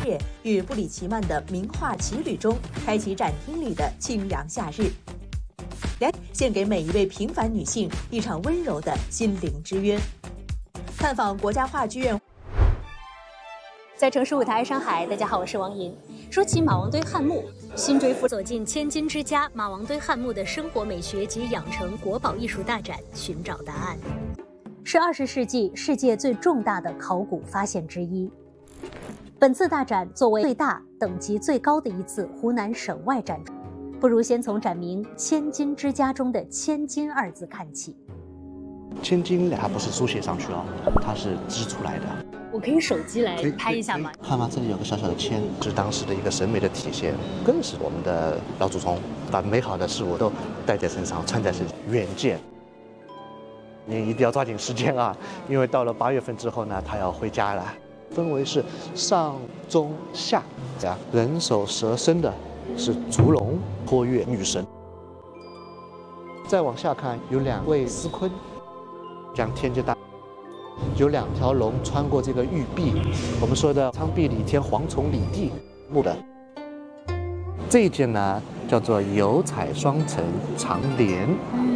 月与布里奇曼的名画奇旅中，开启展厅里的清凉夏日。献给每一位平凡女性一场温柔的心灵之约。探访国家话剧院。 在城市舞台上海，大家好，我是王莹。说起马王堆汉墓，新追夫走进千金之家马王堆汉墓的生活美学及养成国宝艺术大展，寻找答案。是20世纪世界最重大的考古发现之一。本次大展作为最大、等级最高的一次湖南省外展，不如先从展名“千金之家”中的“千金”二字看起。 千金它不是书写上去了，它是织出来的。 我可以手机来拍一下吗？ 看吗？这里有个小小的签，是当时的一个审美的体现，更是我们的老祖宗把美好的事物都带在身上，穿在身上，远见。你一定要抓紧时间啊，因为到了8月份之后呢，他要回家了。分为是上、中、下，这样人首蛇身的是烛龙托月女神。再往下看，有2位司坤，讲天阶大。有2条龙穿过这个玉壁，我们说的苍壁李天，蝗虫李地木的。这一件呢叫做油彩双层长帘。